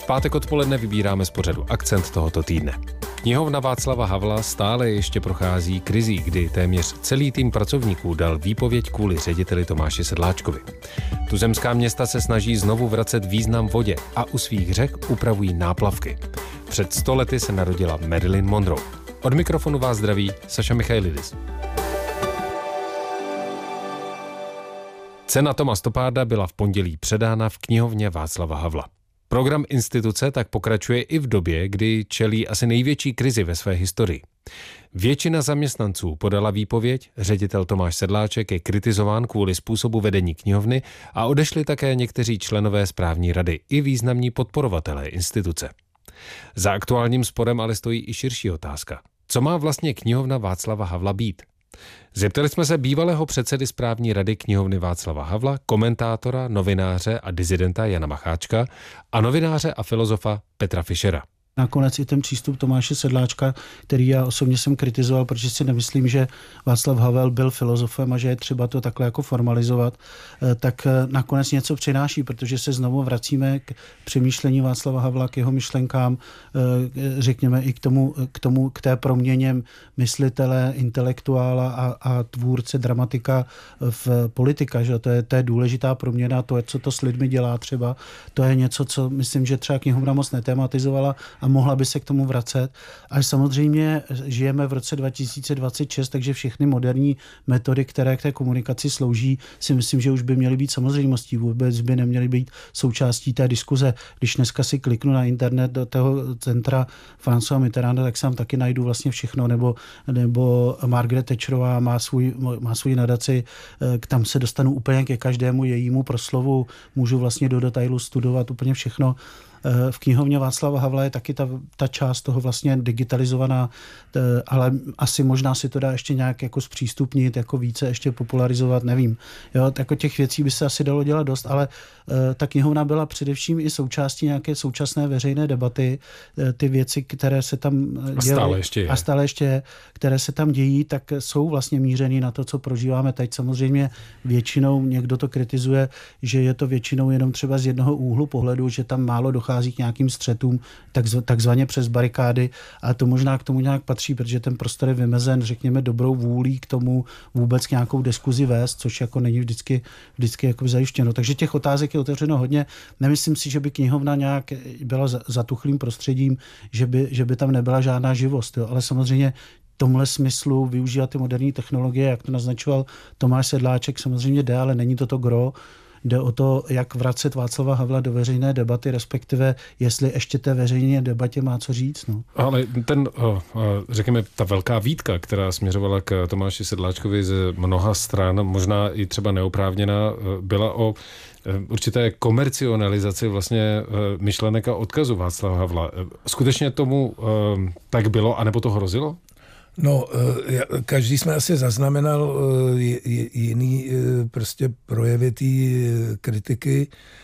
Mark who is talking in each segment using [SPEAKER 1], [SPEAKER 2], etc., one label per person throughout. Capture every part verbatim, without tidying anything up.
[SPEAKER 1] pátek odpoledne vybíráme z pořadu Akcent tohoto týdne. Knihovna Václava Havla stále ještě prochází krizí, kdy téměř celý tým pracovníků dal výpověď kvůli řediteli Tomáši Sedláčkovi. Tuzemská města se snaží znovu vracet význam vodě a u svých řek upravují náplavky. Před sto lety se narodila Marilyn Monroe. Od mikrofonu vás zdraví Saša Michailidis. Cena Toma Stopparda byla v pondělí předána v knihovně Václava Havla. Program instituce tak pokračuje i v době, kdy čelí asi největší krizi ve své historii. Většina zaměstnanců podala výpověď, ředitel Tomáš Sedláček je kritizován kvůli způsobu vedení knihovny a odešli také někteří členové správní rady i významní podporovatelé instituce. Za aktuálním sporem ale stojí i širší otázka. Co má vlastně knihovna Václava Havla být? Zeptali jsme se bývalého předsedy správní rady knihovny Václava Havla, komentátora, novináře a disidenta Jana Macháčka a novináře a filozofa Petra Fischera.
[SPEAKER 2] Nakonec i ten přístup Tomáše Sedláčka, který já osobně jsem kritizoval, protože si nemyslím, že Václav Havel byl filozofem a že je třeba to takhle jako formalizovat, tak nakonec něco přináší, protože se znovu vracíme k přemýšlení Václava Havla, k jeho myšlenkám, řekněme i k tomu, k tomu, k té proměně myslitele, intelektuála a, a tvůrce, dramatika v politika, že to je, to je důležitá proměna, to je, co to s lidmi dělá třeba, to je něco, co myslím, že třeba knihovna moc netematizovala a mohla by se k tomu vracet. A samozřejmě žijeme v roce dva tisíce dvacet šest, takže všechny moderní metody, které k té komunikaci slouží, si myslím, že už by měly být samozřejmostí, vůbec by neměly být součástí té diskuze. Když dneska si kliknu na internet do toho centra Françoise Mitterranda, tak sám taky najdu vlastně všechno, nebo, nebo Margaret Thatcherová má svůj, má svůj nadaci, tam se dostanu úplně ke každému jejímu proslovu, můžu vlastně do detailu studovat úplně všechno. V knihovně Václava Havla je taky ta, ta část toho vlastně digitalizovaná, ale asi možná si to dá ještě nějak jako zpřístupnit, jako více ještě popularizovat, nevím. Jo, jako těch věcí by se asi dalo dělat dost, ale ta knihovna byla především i součástí nějaké současné veřejné debaty. Ty věci, které se tam dějí,
[SPEAKER 1] a stále ještě je.
[SPEAKER 2] a stále ještě je, které se tam dějí, tak jsou vlastně mířený na to, co prožíváme teď. Samozřejmě většinou někdo to kritizuje, že je to většinou jenom třeba z jednoho úhlu pohledu, že tam málo dochází k nějakým střetům, takzvaně přes barikády, a to možná k tomu nějak patří, protože ten prostor je vymezen, řekněme, dobrou vůlí k tomu vůbec k nějakou diskuzi vést, což jako není vždycky, vždycky jako zajištěno. Takže těch otázek je otevřeno hodně. Nemyslím si, že by knihovna nějak byla zatuchlým prostředím, že by, že by tam nebyla žádná živost, jo. Ale samozřejmě v tomhle smyslu využívat ty moderní technologie, jak to naznačoval Tomáš Sedláček, samozřejmě jde, ale není to to gro. Jde o to, jak vracet Václava Havla do veřejné debaty, respektive jestli ještě té veřejné debatě má co říct. No.
[SPEAKER 1] Ale ten, řekněme, ta velká výtka, která směřovala k Tomáši Sedláčkovi ze mnoha stran, možná i třeba neoprávněná, byla o určité komercionalizaci vlastně myšlenek a odkazu Václava Havla. Skutečně tomu tak bylo, anebo to hrozilo?
[SPEAKER 3] No, každý jsme asi zaznamenal jiný prostě projevy té kritiky.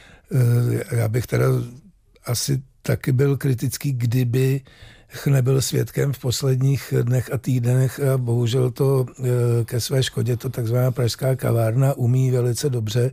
[SPEAKER 3] Já bych teda asi taky byl kritický, kdyby nebyl svědkem v posledních dnech a týdnech a bohužel to ke své škodě to takzvaná pražská kavárna umí velice dobře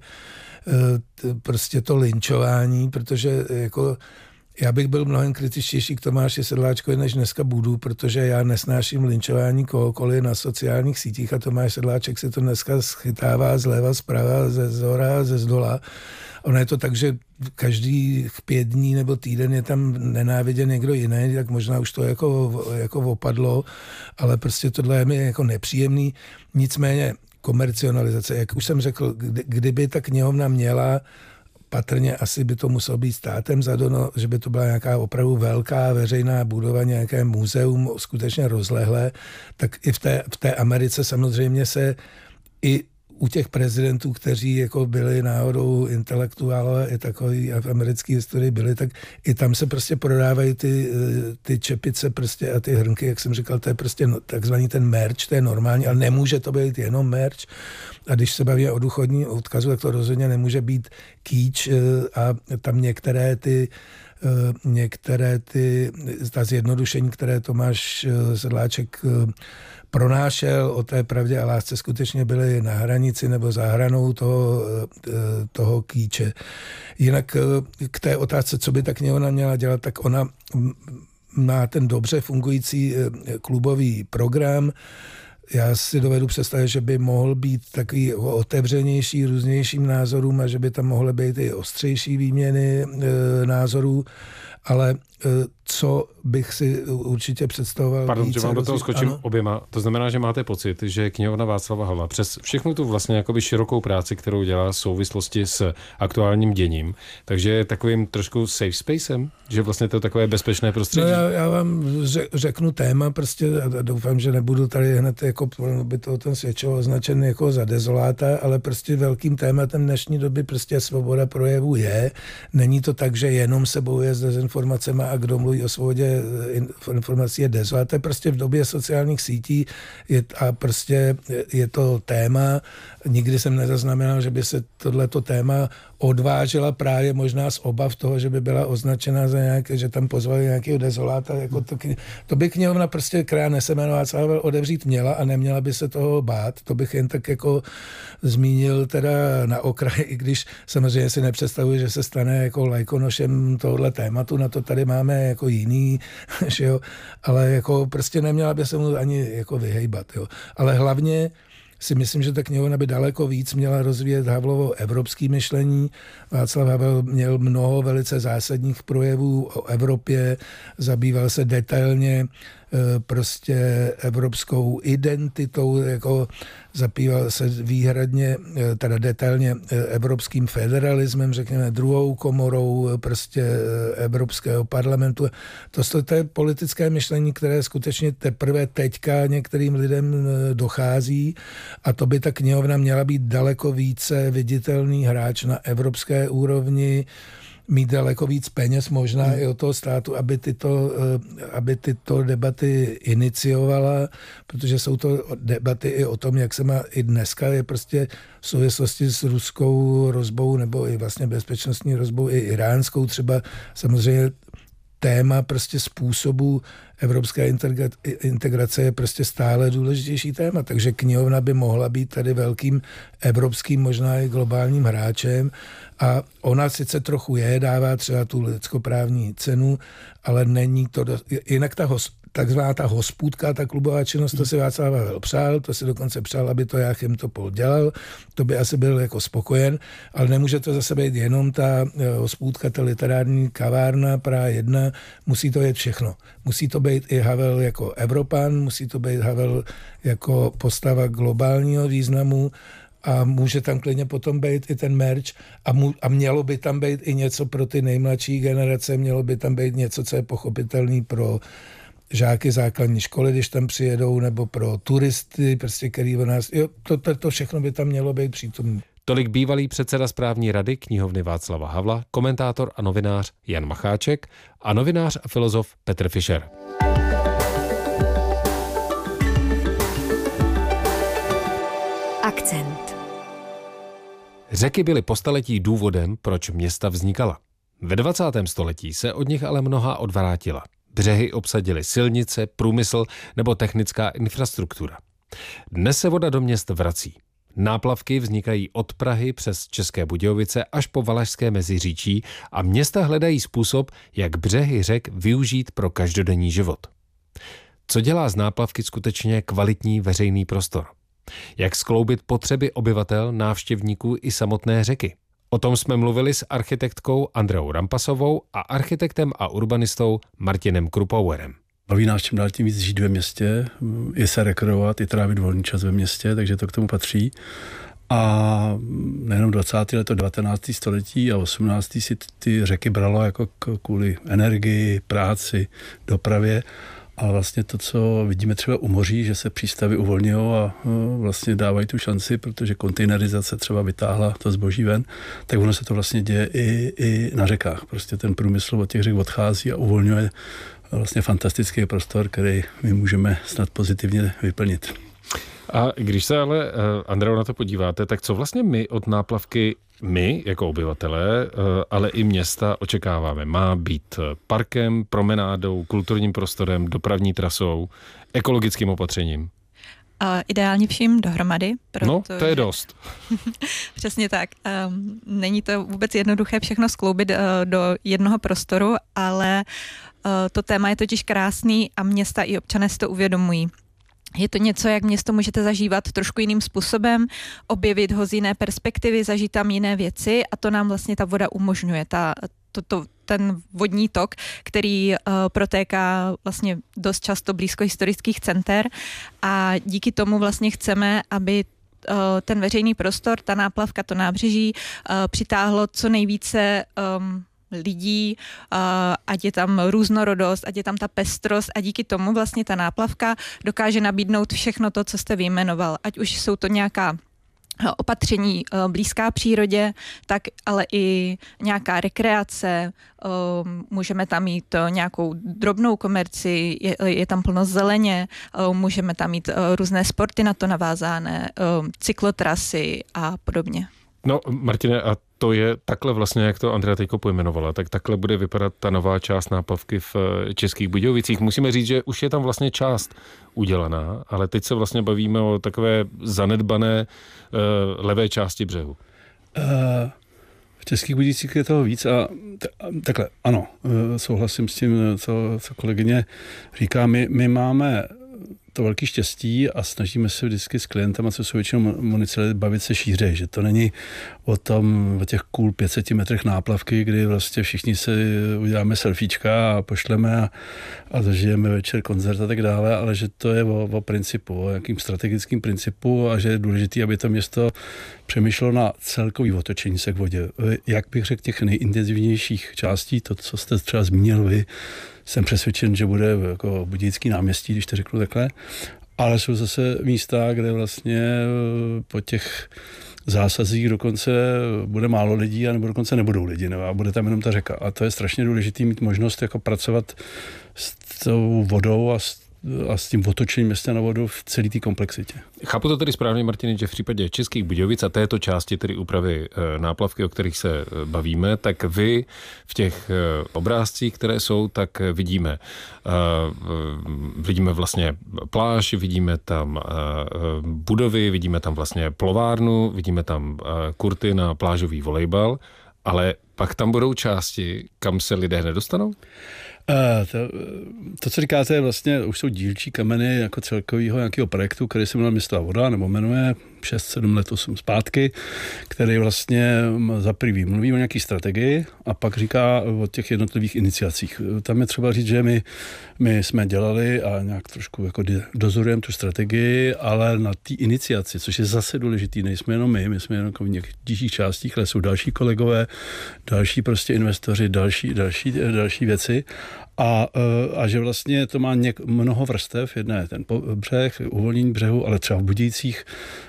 [SPEAKER 3] prostě to lynčování, protože jako já bych byl mnohem kritičtější k Tomáši Sedláčkovi, než dneska budu, protože já nesnáším lynčování kohokoliv na sociálních sítích a Tomáš Sedláček se to dneska schytává zleva, zprava, ze zhora, ze zdola. Ono je to tak, že každý pět dní nebo týden je tam nenáviděn někdo jiný, tak možná už to jako, jako opadlo, ale prostě tohle je mi jako nepříjemný. Nicméně komercionalizace, jak už jsem řekl, kdy, kdyby ta knihovna měla patrně asi by to muselo být státem zadano, že by to byla nějaká opravdu velká veřejná budova, nějaké muzeum skutečně rozlehlé, tak i v té, v té Americe samozřejmě se i u těch prezidentů, kteří jako byli náhodou intelektuálové i takový a v americké historii byli, tak i tam se prostě prodávají ty, ty čepice prostě a ty hrnky, jak jsem říkal, to je prostě takzvaný ten merch, to je normální, ale nemůže to být jenom merch. A když se baví o duchovním odkazu, tak to rozhodně nemůže být kýč a tam některé ty některé ty, ta zjednodušení, které Tomáš Sedláček pronášel o té pravdě a lásce, skutečně byly na hranici nebo za hranou toho, toho kýče. Jinak k té otázce, co by ta knihovna měla dělat, tak ona má ten dobře fungující klubový program. Já si dovedu představit, že by mohl být takový otevřenější různějším názorům a že by tam mohly být i ostřejší výměny e, názorů, ale e, co bych si určitě představoval.
[SPEAKER 1] Pardon, že vám do toho skočím
[SPEAKER 3] ano.
[SPEAKER 1] oběma. To znamená, že máte pocit, že knihovna Václava Havla přes všechnu tu vlastně jakoby širokou práci, kterou dělá v souvislosti s aktuálním děním, takže je takovým trošku safe spacem, že vlastně to je takové bezpečné prostředí.
[SPEAKER 3] No já, já vám řeknu téma prostě a doufám, že nebudu tady hned jako by to ten svědčilo označený jako za dezoláta, ale prostě velkým tématem dnešní doby prostě svoboda projevu je. Není to tak, že jenom se bojuje s dezinformacemi a kdo mluví o svobodě informací je dezolát. To je prostě v době sociálních sítí je, a prostě je to téma. Nikdy jsem nezaznamenal, že by se tohleto téma odvážila právě možná z obav toho, že by byla označena za nějaké, že tam pozvali nějakého dezoláta. Jako to, to by knihovna prostě, která nese jméno Václav Havel, odevřít měla a neměla by se toho bát. To bych jen tak jako zmínil teda na okraji, i když samozřejmě si nepředstavuji, že se stane jako lajkonošem tohohle tématu, na to tady máme jako jiný, že jo, ale jako prostě neměla by se mu ani jako vyhejbat, jo. Ale hlavně si myslím, že ta knihovna by daleko víc měla rozvíjet Havlovo evropské myšlení. Václav Havel měl mnoho velice zásadních projevů o Evropě, zabýval se detailně prostě evropskou identitou, jako zabýval se výhradně, teda detailně evropským federalismem, řekněme druhou komorou prostě Evropského parlamentu. To, to je politické myšlení, které skutečně teprve teďka některým lidem dochází a to by ta knihovna měla být daleko více viditelný hráč na evropské úrovni, mít daleko víc peněz možná hmm. i od toho státu, aby tyto, aby tyto debaty iniciovala, protože jsou to debaty i o tom, jak se má i dneska je prostě v souvislosti s ruskou hrozbou nebo i vlastně bezpečnostní hrozbou i iránskou třeba samozřejmě téma prostě způsobu evropské integrace je prostě stále důležitější téma, takže knihovna by mohla být tady velkým evropským, možná i globálním hráčem a ona sice trochu je, dává třeba tu lidskoprávní cenu, ale není to, do... jinak ta hos... takzvaná ta hospůdka, ta klubová činnost, to si Václav Havel přál, to si dokonce přál, aby to Jáchym Topol dělal, to by asi byl jako spokojen, ale nemůže to zase být jenom ta hospůdka, ta literární kavárna, Praha jedna, musí to být všechno. Musí to být i Havel jako Evropan, musí to být Havel jako postava globálního významu a může tam klidně potom být i ten merch a, mu, a mělo by tam být i něco pro ty nejmladší generace, mělo by tam být něco, co je pochopitelný pro žáky základní školy, když tam přijedou, nebo pro turisty, prostě, který o nás, jo, to, to, to všechno by tam mělo být přítomné.
[SPEAKER 1] Tolik bývalý předseda správní rady knihovny Václava Havla, komentátor a novinář Jan Macháček a novinář a filozof Petr Fischer.
[SPEAKER 4] Akcent.
[SPEAKER 1] Řeky byly po staletí důvodem, proč města vznikala. Ve dvacátém století se od nich ale mnoha odvrátila. Břehy obsadily silnice, průmysl nebo technická infrastruktura. Dnes se voda do měst vrací. Náplavky vznikají od Prahy přes České Budějovice až po Valašské Meziříčí a města hledají způsob, jak břehy řek využít pro každodenní život. Co dělá z náplavky skutečně kvalitní veřejný prostor? Jak skloubit potřeby obyvatel, návštěvníků i samotné řeky? O tom jsme mluvili s architektkou Andreou Rampasovou a architektem a urbanistou Martinem Krupauerem.
[SPEAKER 5] Baví nás čím dál tím víc žít ve městě, je se rekreovat, i trávit volný čas ve městě, takže to k tomu patří. A nejenom dvacátého let, devatenáctého století a osmnáctého si ty řeky bralo jako kvůli energii, práci, dopravě. A vlastně to, co vidíme třeba u moří, že se přístavy uvolňují a vlastně dávají tu šanci, protože kontejnerizace třeba vytáhla to zboží ven, tak ono se to vlastně děje i, i na řekách. Prostě ten průmysl od těch řek odchází a uvolňuje vlastně fantastický prostor, který my můžeme snad pozitivně vyplnit.
[SPEAKER 1] A když se ale, Andreo, na to podíváte, tak co vlastně my od náplavky my jako obyvatelé, ale i města očekáváme. Má být parkem, promenádou, kulturním prostorem, dopravní trasou, ekologickým opatřením.
[SPEAKER 4] Uh, ideálně vším dohromady. Protože...
[SPEAKER 1] No, to je dost.
[SPEAKER 4] Přesně tak. Um, není to vůbec jednoduché všechno skloubit uh, do jednoho prostoru, ale uh, to téma je totiž krásný a města i občané si to uvědomují. Je to něco, jak město můžete zažívat trošku jiným způsobem, objevit ho z jiné perspektivy, zažít tam jiné věci a to nám vlastně ta voda umožňuje. Ta, to, to, ten vodní tok, který uh, protéká vlastně dost často blízko historických center a díky tomu vlastně chceme, aby uh, ten veřejný prostor, ta náplavka, to nábřeží uh, přitáhlo co nejvíce um, lidí, uh, ať je tam různorodost, ať je tam ta pestrost a díky tomu vlastně ta náplavka dokáže nabídnout všechno to, co jste vyjmenoval. Ať už jsou to nějaká opatření blízká přírodě, tak ale i nějaká rekreace, můžeme tam mít nějakou drobnou komerci, je, je tam plno zeleně, můžeme tam mít různé sporty na to navázané, cyklotrasy a podobně.
[SPEAKER 1] No, Martine, a to je takhle vlastně, jak to Andrea teďko pojmenovala, tak takhle bude vypadat ta nová část náplavky v Českých Budějovicích. Musíme říct, že už je tam vlastně část udělaná, ale teď se vlastně bavíme o takové zanedbané uh, levé části břehu.
[SPEAKER 5] Uh, v Českých Budějovicích je toho víc a t- takhle, ano, souhlasím s tím, co, co kolegyně říká. My, my máme to velké štěstí a snažíme se vždycky s klientama, co jsou většinou municipality, bavit se šířeji, že to není o tom, o těch cool pět set metrech náplavky, kdy vlastně všichni se uděláme selfiečka a pošleme a, a zažijeme večer koncert a tak dále, ale že to je o, o principu, o jakým strategickým principu a že je důležité, aby to město přemýšlelo na celkový otočení se k vodě. Jak bych řekl, těch nejintenzivnějších částí, to, co jste třeba zmínil vy, jsem přesvědčen, že bude jako Budějický náměstí, když to řeknu takhle, ale jsou zase místa, kde vlastně po těch zásazích dokonce bude málo lidí, anebo dokonce nebudou lidi, nebo a bude tam jenom ta řeka. A to je strašně důležité mít možnost jako pracovat s tou vodou a s a s tím otočením města na vodu v celé té komplexitě.
[SPEAKER 1] Chápu to tedy správně, Martine, že v případě Českých Budějovic a této části tedy úpravy náplavky, o kterých se bavíme, tak vy v těch obrázcích, které jsou, tak vidíme. Vidíme vlastně pláž, vidíme tam budovy, vidíme tam vlastně plovárnu, vidíme tam kurty na plážový volejbal, ale pak tam budou části, kam se lidé nedostanou?
[SPEAKER 5] Uh, to, to, co říkáte, vlastně už jsou dílčí kameny jako celkového nějakého projektu, který se jmenuje Městová voda, nebo jmenuje šest sedm let, osm zpátky, který vlastně za prvý mluví o nějaký strategii a pak říká o těch jednotlivých iniciacích. Tam je třeba říct, že my, my jsme dělali a nějak trošku jako dozorujeme tu strategii, ale na té iniciaci, což je zase důležitý, nejsme jenom my, my jsme jenom v některých částích, ale jsou další kolegové, další prostě investoři, další, další, další věci. A, a že vlastně to má něk, mnoho vrstev, jedna je ten břeh, uvolnění břehu, ale třeba v Budějcích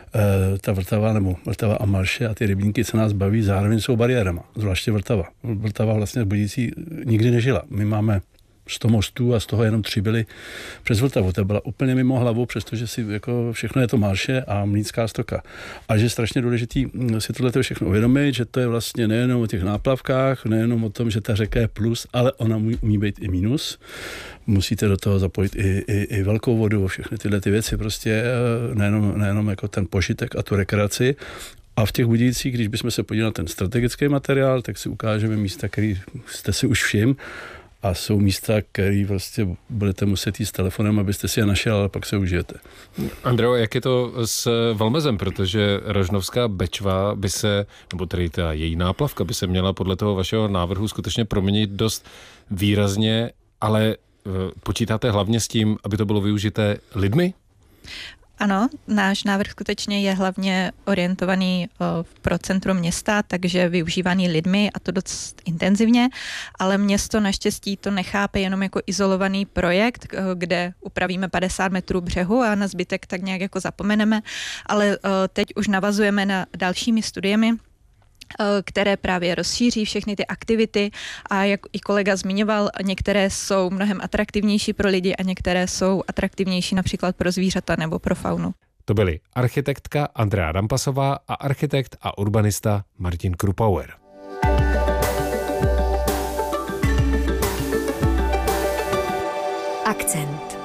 [SPEAKER 5] ta Vltava nebo Vltava a Marše a ty rybníky, co nás baví, zároveň jsou bariérama, zvláště Vltava. Vltava vlastně v Budějcích nikdy nežila. My máme sto mostů a z toho jenom tři byly přes Vltavu. To byla úplně mimo hlavu, přestože si jako všechno je to Marše a Mlýnská stoka. A že je strašně důležitý si tohle všechno uvědomit, že to je vlastně nejenom o těch náplavkách, nejenom o tom, že ta řeka je plus, ale ona umí být i minus. Musíte do toho zapojit i, i, i velkou vodu, všechny tyhle ty věci, prostě nejenom, nejenom jako ten požitek a tu rekreaci. A v těch Budějcích, když bychom se podívali na ten strategický materiál, tak si ukážeme místa, který jste si už všiml. A jsou místa, které prostě budete muset jít s telefonem, abyste si je našel, ale pak se užijete.
[SPEAKER 1] Andreo, jak je to s Valmezem, protože Rožnovská Bečva by se, nebo tedy ta její náplavka by se měla podle toho vašeho návrhu skutečně proměnit dost výrazně, ale počítáte hlavně s tím, aby to bylo využité lidmi?
[SPEAKER 4] Ano, náš návrh skutečně je hlavně orientovaný o, pro centrum města, takže využívaný lidmi a to dost intenzivně, ale město naštěstí to nechápe jenom jako izolovaný projekt, kde upravíme padesát metrů břehu a na zbytek tak nějak jako zapomeneme, ale o, teď už navazujeme na dalšími studiemi, které právě rozšíří všechny ty aktivity a jak i kolega zmiňoval, některé jsou mnohem atraktivnější pro lidi a některé jsou atraktivnější například pro zvířata nebo pro faunu.
[SPEAKER 1] To byli architektka Andrea Rampasová a architekt a urbanista Martin Krupauer.
[SPEAKER 6] Akcent.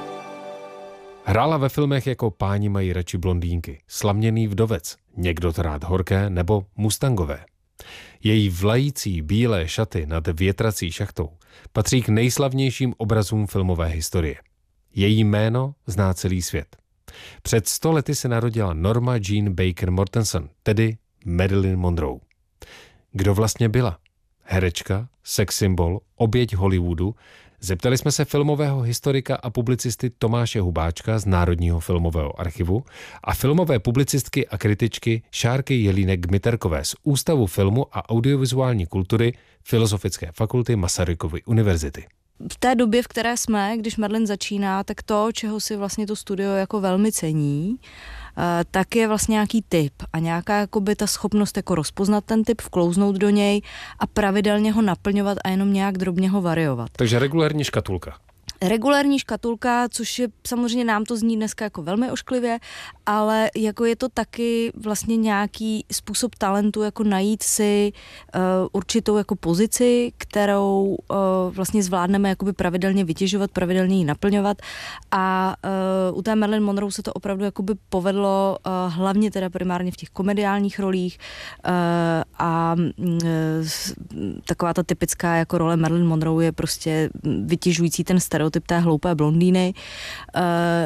[SPEAKER 1] Hrála ve filmech jako Páni mají radši blondýnky, Slaměný vdovec, Někdo to rád horké nebo Mustangové. Její vlající bílé šaty nad větrací šachtou patří k nejslavnějším obrazům filmové historie. Její jméno zná celý svět. Před sto lety se narodila Norma Jean Baker Mortensen, tedy Marilyn Monroe. Kdo vlastně byla? Herečka, sex symbol, oběť Hollywoodu? Zeptali jsme se filmového historika a publicisty Tomáše Hubáčka z Národního filmového archivu a filmové publicistky a kritičky Šárky Jelínek-Gmiterkové z Ústavu filmu a audiovizuální kultury Filozofické fakulty Masarykovy univerzity.
[SPEAKER 6] V té době, v které jsme, když Marilyn začíná, tak to, čeho si vlastně to studio jako velmi cení, tak je vlastně nějaký typ a nějaká jakoby ta schopnost jako rozpoznat ten typ, vklouznout do něj a pravidelně ho naplňovat a jenom nějak drobně ho variovat.
[SPEAKER 1] Takže regulérní škatulka.
[SPEAKER 6] Regulární škatulka, což je samozřejmě nám to zní dneska jako velmi ošklivě, ale jako je to taky vlastně nějaký způsob talentu, jako najít si uh, určitou jako pozici, kterou uh, vlastně zvládneme jakoby pravidelně vytěžovat, pravidelně ji naplňovat a uh, u té Marilyn Monroe se to opravdu jakoby povedlo uh, hlavně teda primárně v těch komediálních rolích uh, a uh, taková ta typická jako role Marilyn Monroe je prostě vytěžující ten stereotyp typ té hloupé blondýny. Uh,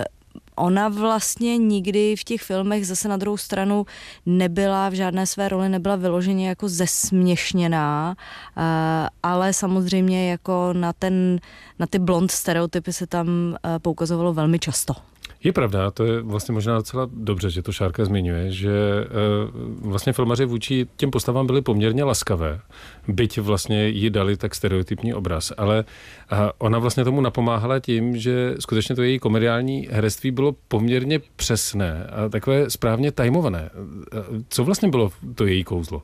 [SPEAKER 6] ona vlastně nikdy v těch filmech zase na druhou stranu nebyla v žádné své roli, nebyla vyloženě jako zesměšněná, uh, ale samozřejmě jako na, ten, na ty blond stereotypy se tam uh, poukazovalo velmi často.
[SPEAKER 1] Je pravda, to je vlastně možná docela dobře, že to Šárka zmiňuje, že e, vlastně filmaři vůči těm postavám byli poměrně laskavé, byť vlastně jí dali tak stereotypní obraz, ale a ona vlastně tomu napomáhala tím, že skutečně to její komediální herectví bylo poměrně přesné a takové správně tajmované. Co vlastně bylo to její kouzlo?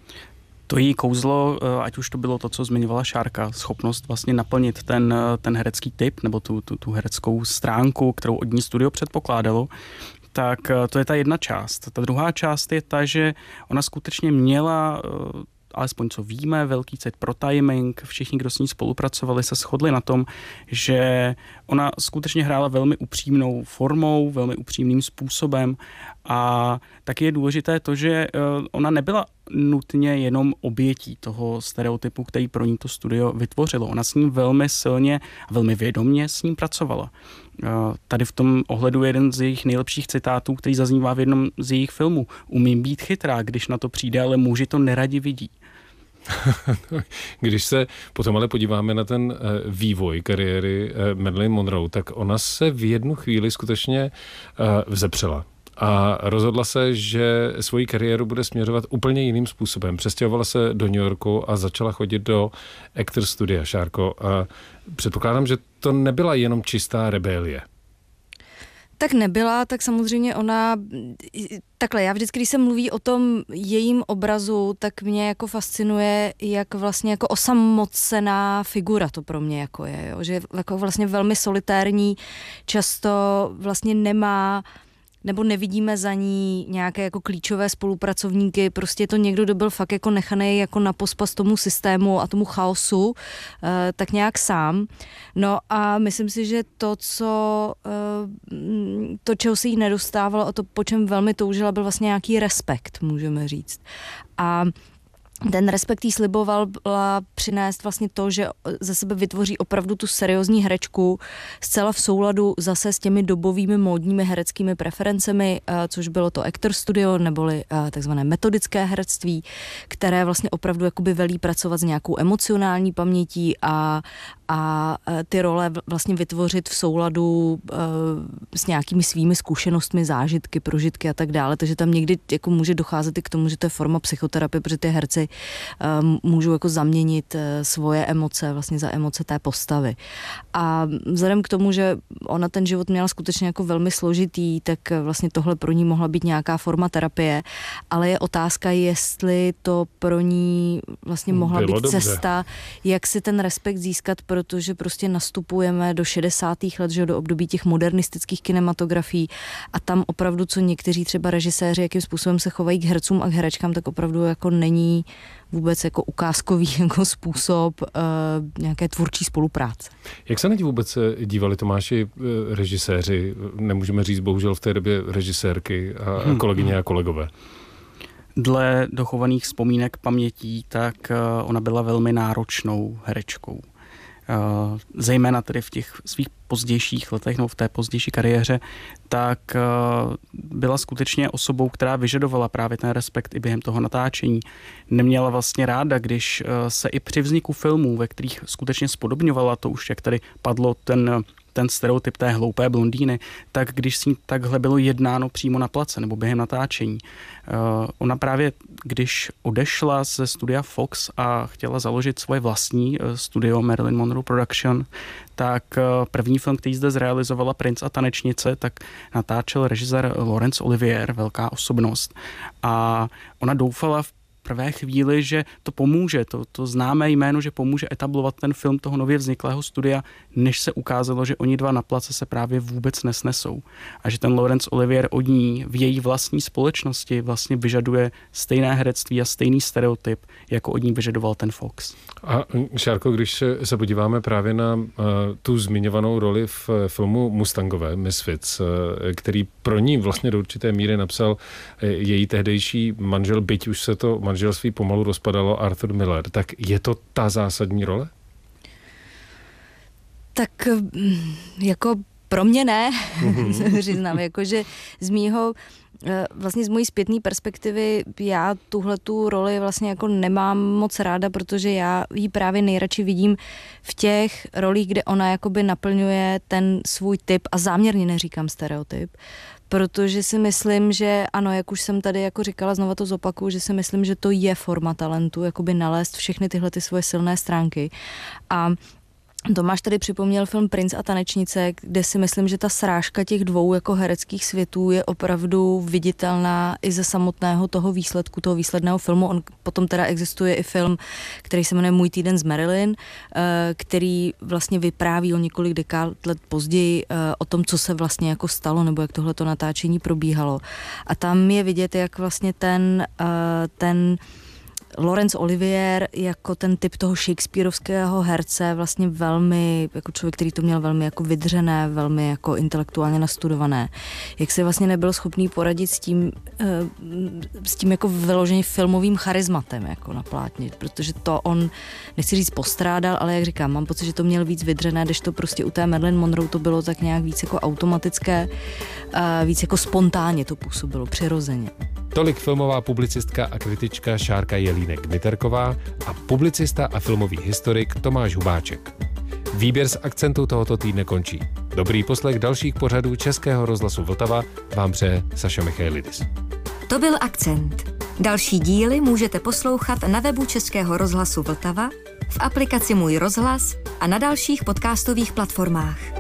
[SPEAKER 7] To její kouzlo, ať už to bylo to, co zmiňovala Šárka, schopnost vlastně naplnit ten, ten herecký typ nebo tu, tu, tu hereckou stránku, kterou od ní studio předpokládalo, tak to je ta jedna část. Ta druhá část je ta, že ona skutečně měla, alespoň co víme, velký cit pro timing. Všichni, kdo s ní spolupracovali, se shodli na tom, že ona skutečně hrála velmi upřímnou formou, velmi upřímným způsobem a taky je důležité to, že ona nebyla nutně jenom obětí toho stereotypu, který pro ní to studio vytvořilo. Ona s ním velmi silně a velmi vědomně s ním pracovala. Tady v tom ohledu je jeden z jejich nejlepších citátů, který zaznívá v jednom z jejich filmů. Umím být chytrá, když na to přijde, ale muži to neradi vidí.
[SPEAKER 1] Když se potom ale podíváme na ten vývoj kariéry Marilyn Monroe, tak ona se v jednu chvíli skutečně vzepřela. A rozhodla se, že svoji kariéru bude směřovat úplně jiným způsobem. Přestěhovala se do New Yorku a začala chodit do Actor Studia. Šárko, a předpokládám, že to nebyla jenom čistá rebelie.
[SPEAKER 6] Tak nebyla, tak samozřejmě ona, takhle, já vždycky, když se mluví o tom jejím obrazu, tak mě jako fascinuje, jak vlastně jako osamocená figura to pro mě jako je, jo? Že jako vlastně velmi solitérní, často vlastně nemá nebo nevidíme za ní nějaké jako klíčové spolupracovníky, prostě je to někdo, kdo byl fakt jako nechaný jako na pospas tomu systému a tomu chaosu, tak nějak sám. No a myslím si, že to, co to, čeho se jí nedostávalo a to, po čem velmi toužila, byl vlastně nějaký respekt, můžeme říct. A ten respekt jí slibovala přinést vlastně to, že ze sebe vytvoří opravdu tu seriózní herečku zcela v souladu zase s těmi dobovými módními hereckými preferencemi, což bylo to Actor Studio, neboli takzvané metodické herectví, které vlastně opravdu jakoby velí pracovat s nějakou emocionální pamětí a, a ty role vlastně vytvořit v souladu s nějakými svými zkušenostmi, zážitky, prožitky a tak dále. Takže tam někdy jako může docházet i k tomu, že to je forma psychoterapie, protože ty herci můžou jako zaměnit svoje emoce vlastně za emoce té postavy. A vzhledem k tomu, že ona ten život měla skutečně jako velmi složitý, tak vlastně tohle pro ní mohla být nějaká forma terapie, ale je otázka, jestli to pro ní vlastně mohla
[SPEAKER 1] Bylo
[SPEAKER 6] být
[SPEAKER 1] dobře.
[SPEAKER 6] cesta, jak si ten respekt získat, protože prostě nastupujeme do šedesátých let, že do období těch modernistických kinematografií a tam opravdu, co někteří třeba režiséři, jakým způsobem se chovají k hercům a k herečkám, tak opravdu jako není vůbec jako ukázkový jako způsob uh, nějaké tvůrčí spolupráce.
[SPEAKER 1] Jak se na ti vůbec dívali, Tomáši, režiséři, nemůžeme říct bohužel v té době režisérky a hmm. kolegyně a kolegové?
[SPEAKER 7] Dle dochovaných vzpomínek pamětí, tak ona byla velmi náročnou herečkou. Zejména tedy v těch svých pozdějších letech, nebo v té pozdější kariéře, tak byla skutečně osobou, která vyžadovala právě ten respekt i během toho natáčení. Neměla vlastně ráda, když se i při vzniku filmů, ve kterých skutečně spodobňovala to už, jak tady padlo ten ten stereotyp té hloupé blondýny, tak když s ní takhle bylo jednáno přímo na place nebo během natáčení. Uh, ona právě, když odešla ze studia Fox a chtěla založit svoje vlastní uh, studio Marilyn Monroe Production, tak uh, první film, který zde zrealizovala, Princ a tanečnice, tak natáčel režisér Laurence Olivier, velká osobnost. A ona doufala v prvé chvíli, že to pomůže, to, to známé jméno, že pomůže etablovat ten film toho nově vzniklého studia, než se ukázalo, že oni dva na place se právě vůbec nesnesou. A že ten Laurence Olivier od ní v její vlastní společnosti vlastně vyžaduje stejné herectví a stejný stereotyp, jako od ní vyžadoval ten Fox.
[SPEAKER 1] A Šárko, když se podíváme právě na uh, tu zmiňovanou roli v filmu Mustangové, Misfits, uh, který pro ní vlastně do určité míry napsal uh, její tehdejší manžel, byť už se to manželství pomalu rozpadalo, Arthur Miller, tak je to ta zásadní role?
[SPEAKER 6] Tak jako pro mě ne, mm-hmm. přiznám, jakože z mýho vlastně z mojí zpětné perspektivy já tuhletu roli vlastně jako nemám moc ráda, protože já ji právě nejradši vidím v těch rolích, kde ona jakoby naplňuje ten svůj typ a záměrně neříkám stereotyp, protože si myslím, že ano, jak už jsem tady jako říkala, znova to zopakuju, že si myslím, že to je forma talentu, jakoby nalézt všechny tyhle ty svoje silné stránky. A Tomáš tady připomněl film Princ a tanečnice, kde si myslím, že ta srážka těch dvou jako hereckých světů je opravdu viditelná i ze samotného toho výsledku, toho výsledného filmu. On potom teda existuje i film, který se jmenuje Můj týden s Marilyn, který vlastně vypráví o několik dekád let později o tom, co se vlastně jako stalo, nebo jak tohleto natáčení probíhalo. A tam je vidět, jak vlastně ten, ten Laurence Olivier jako ten typ toho shakespearovského herce vlastně velmi, jako člověk, který to měl velmi jako vydřené, velmi jako intelektuálně nastudované. Jak se vlastně nebyl schopný poradit s tím, s tím jako vyloženě filmovým charizmatem jako na plátně, protože to on, nechci říct postrádal, ale jak říkám, mám pocit, že to měl víc vydřené, když to prostě u té Marilyn Monroe to bylo tak nějak víc jako automatické, víc jako spontánně to působilo, přirozeně.
[SPEAKER 1] Tolik filmová publicistka a kritička Šárka Jelínek-Miterková a publicista a filmový historik Tomáš Hubáček. Výběr z akcentu tohoto týdne končí. Dobrý poslech dalších pořadů Českého rozhlasu Vltava vám přeje Saša Michailidis.
[SPEAKER 8] To byl Akcent. Další díly můžete poslouchat na webu Českého rozhlasu Vltava, v aplikaci Můj rozhlas a na dalších podcastových platformách.